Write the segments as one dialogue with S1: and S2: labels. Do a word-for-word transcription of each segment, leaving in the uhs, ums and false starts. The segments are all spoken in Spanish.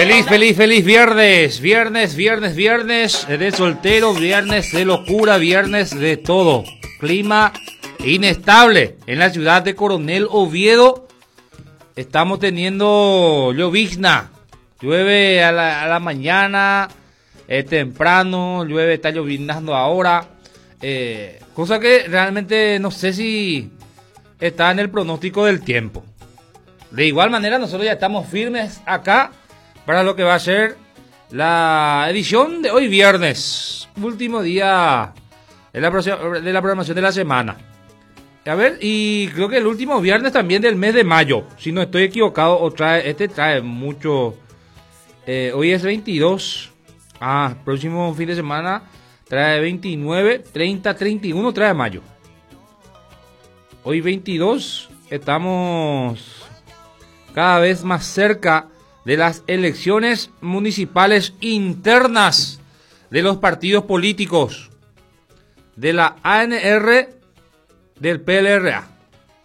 S1: Feliz, feliz, feliz viernes, viernes, viernes, viernes de soltero, viernes de locura, viernes de todo. Clima inestable en la ciudad de Coronel Oviedo. Estamos teniendo llovizna, llueve a la, a la mañana, eh, temprano, llueve, está lloviznando ahora. Eh, cosa que realmente no sé si está en el pronóstico del tiempo. De igual manera, nosotros ya estamos firmes acá para lo que va a ser la edición de hoy viernes, último día de la, de la programación de la semana. A ver, y creo que el último viernes también del mes de mayo, si no estoy equivocado, o trae, este trae mucho. Eh, hoy es veintidós, ah, próximo fin de semana trae veintinueve, treinta, treinta y uno, trae mayo. Hoy veintidós, estamos cada vez más cerca de las elecciones municipales internas de los partidos políticos, de la A N R, del P L R A.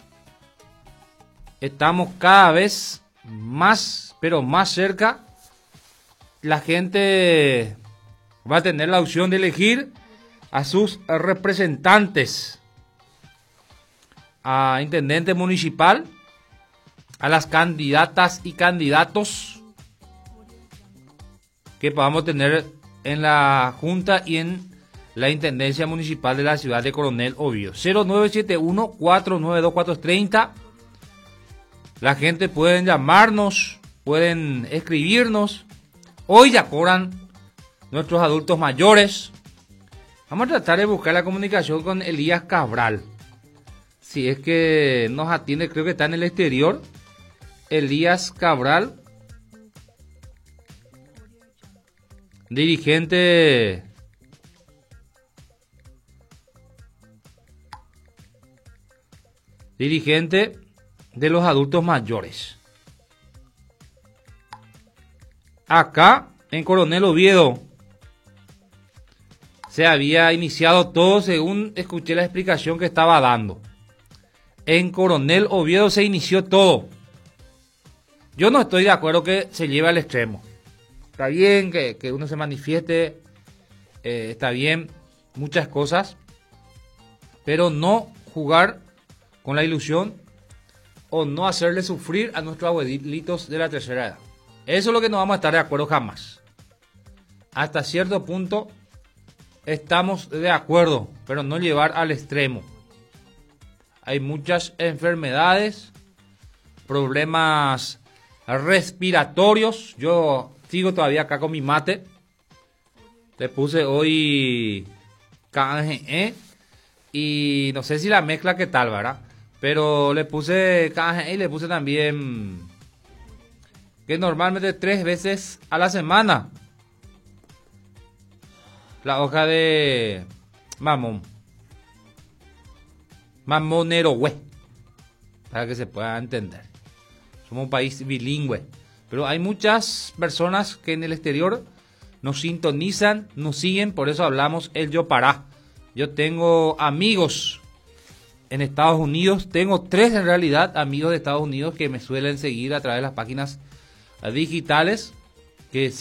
S1: Estamos cada vez más, pero más cerca. La gente va a tener la opción de elegir a sus representantes, a intendente municipal, a las candidatas y candidatos que podamos tener en la Junta y en la Intendencia Municipal de la ciudad de Coronel Oviedo. cero nueve siete uno, cuatro nueve dos, cuatro tres cero. La gente pueden llamarnos, pueden escribirnos. Hoy ya cobran nuestros adultos mayores. Vamos a tratar de buscar la comunicación con Elías Cabral. Si es que nos atiende, creo que está en el exterior. Elías Cabral, dirigente dirigente de los adultos mayores. Acá en Coronel Oviedo se había iniciado todo según escuché la explicación que estaba dando. En Coronel Oviedo se inició todo. Yo no estoy de acuerdo que se lleve al extremo. Está bien que, que uno se manifieste, eh, está bien muchas cosas, pero no jugar con la ilusión o no hacerle sufrir a nuestros abuelitos de la tercera edad. Eso es lo que no vamos a estar de acuerdo jamás. Hasta cierto punto estamos de acuerdo, pero no llevar al extremo. Hay muchas enfermedades, problemas respiratorios. Yo sigo todavía acá con mi mate. Le puse hoy K G E y no sé si la mezcla qué tal, ¿verdad? Pero le puse K G E y le puse también que normalmente tres veces a la semana la hoja de mamón, mamonero, güey, para que se pueda entender. Somos un país bilingüe, pero hay muchas personas que en el exterior nos sintonizan, nos siguen, por eso hablamos el yo para. Yo tengo amigos en Estados Unidos, tengo tres en realidad amigos de Estados Unidos que me suelen seguir a través de las páginas digitales, que